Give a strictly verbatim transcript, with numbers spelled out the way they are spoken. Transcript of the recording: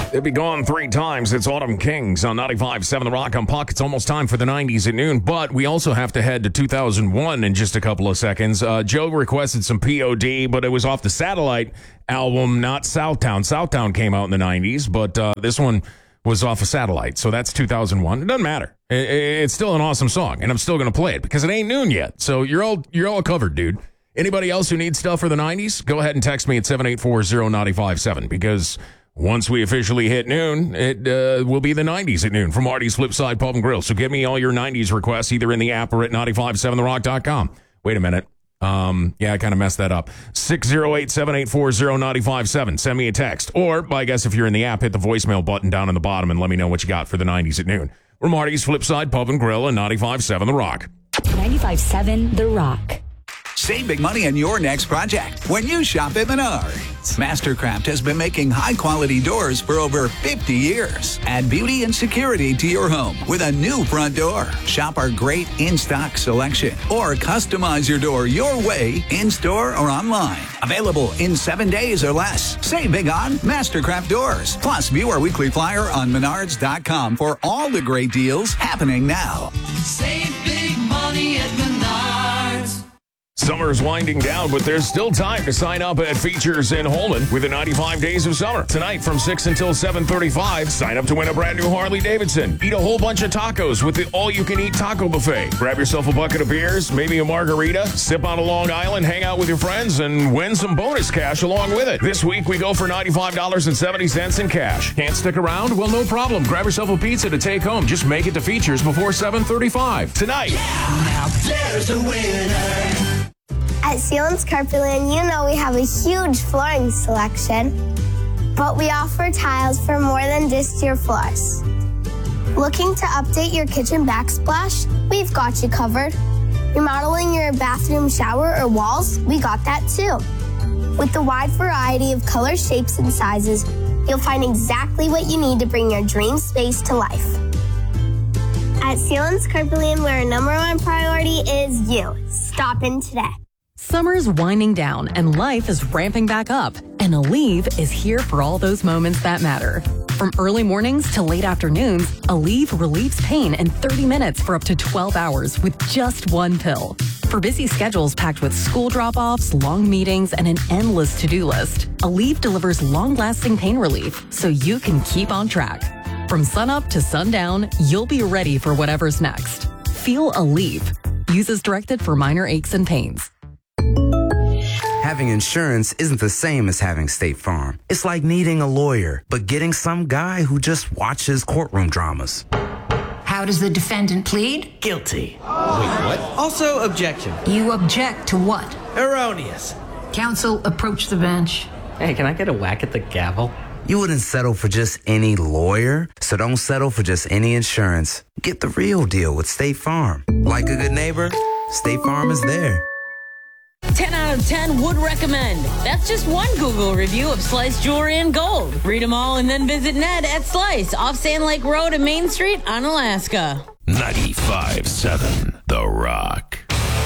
They'll be gone three times. It's Autumn Kings on ninety-five point seven The Rock on Puck. It's almost time for the nineties at noon, but we also have to head to two thousand one in just a couple of seconds. Uh, Joe requested some P O D, but it was off the Satellite album, not Southtown. Southtown came out in the nineties, but uh, this one was off of Satellite, so that's two thousand one. It doesn't matter. It, it's still an awesome song, and I'm still going to play it because it ain't noon yet. So you're all you're all covered, dude. Anybody else who needs stuff for the nineties, go ahead and text me at seven eight four zero nine five seven because once we officially hit noon, it uh, will be the nineties at noon from Marty's Flipside Pub and Grill. So give me all your nineties requests either in the app or at nine five point seven the rock dot com. Wait a minute. Um, yeah, I kind of messed that up. six oh eight, seven eight four zero nine five seven. Send me a text. Or, I guess if you're in the app, hit the voicemail button down in the bottom and let me know what you got for the nineties at noon. We're Marty's Flipside Pub and Grill and ninety-five point seven The Rock. ninety-five point seven The Rock. Save big money on your next project when you shop at Menards. Mastercraft has been making high-quality doors for over fifty years. Add beauty and security to your home with a new front door. Shop our great in-stock selection or customize your door your way in-store or online. Available in seven days or less. Save big on Mastercraft doors. Plus, view our weekly flyer on menards dot com for all the great deals happening now. Save big money at Menards. Summer's winding down, but there's still time to sign up at Features in Holman with the ninety-five Days of Summer. Tonight from six until seven thirty-five, sign up to win a brand new Harley Davidson. Eat a whole bunch of tacos with the all-you-can-eat taco buffet. Grab yourself a bucket of beers, maybe a margarita, sip on a Long Island, hang out with your friends, and win some bonus cash along with it. This week, we go for ninety-five dollars and seventy cents in cash. Can't stick around? Well, no problem. Grab yourself a pizza to take home. Just make it to Features before seven thirty-five. Tonight. Now there's a winner. At Sealands Carpetland, you know we have a huge flooring selection, but we offer tiles for more than just your floors. Looking to update your kitchen backsplash? We've got you covered. Remodeling your bathroom shower or walls? We got that too. With the wide variety of colors, shapes, and sizes, you'll find exactly what you need to bring your dream space to life. At Sealands Carpetland, where our number one priority is you. Stop in today. Summer's winding down and life is ramping back up, and Aleve is here for all those moments that matter. From early mornings to late afternoons, Aleve relieves pain in thirty minutes for up to twelve hours with just one pill. For busy schedules packed with school drop-offs, long meetings, and an endless to-do list, Aleve delivers long-lasting pain relief so you can keep on track. From sunup to sundown, you'll be ready for whatever's next. Feel Aleve. Use as directed for minor aches and pains. Having insurance isn't the same as having State Farm. It's like needing a lawyer, but getting some guy who just watches courtroom dramas. How does the defendant plead? Guilty. Wait, what? Also, objection. You object to what? Erroneous. Counsel, approach the bench. Hey, can I get a whack at the gavel? You wouldn't settle for just any lawyer, so don't settle for just any insurance. Get the real deal with State Farm. Like a good neighbor, State Farm is there. ten out of ten would recommend. That's just one Google review of Slice Jewelry and Gold. Read them all and then visit Ned at Slice off Sand Lake Road and Main Street on Alaska. ninety-five point seven The Rock.